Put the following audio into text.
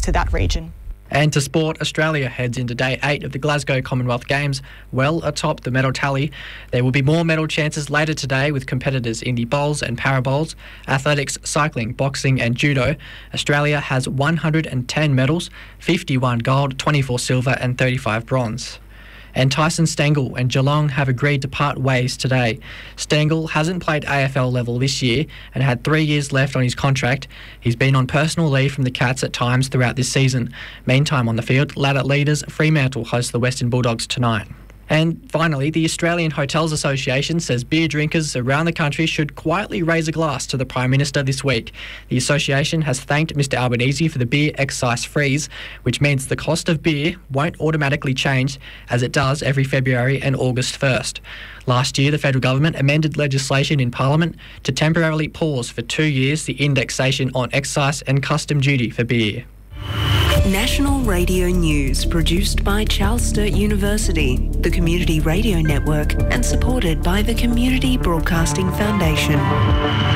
to that region. And to sport, Australia heads into day 8 of the Glasgow Commonwealth Games, well atop the medal tally. There will be more medal chances later today with competitors in the bowls and para bowls, athletics, cycling, boxing and judo. Australia has 110 medals, 51 gold, 24 silver and 35 bronze. And Tyson Stengel and Geelong have agreed to part ways today. Stengel hasn't played AFL level this year and had 3 years left on his contract. He's been on personal leave from the Cats at times throughout this season. Meantime, on the field, ladder leaders Fremantle host the Western Bulldogs tonight. And finally, the Australian Hotels Association says beer drinkers around the country should quietly raise a glass to the Prime Minister this week. The association has thanked Mr Albanese for the beer excise freeze, which means the cost of beer won't automatically change as it does every February and August 1st. Last year, the federal government amended legislation in Parliament to temporarily pause for 2 years the indexation on excise and custom duty for beer. National Radio News, produced by Charles Sturt University, the Community Radio Network, and supported by the Community Broadcasting Foundation.